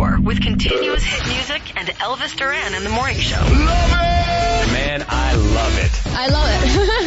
Hour with continuous hit music and Elvis Duran in the morning show. Man, I love it. I love it.